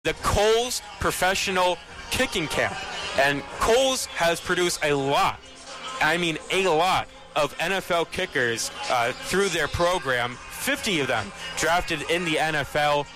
the Kohl's Professional Kicking Camp. And Kohl's has produced a lot of NFL kickers through their program. 50 of them drafted in the NFL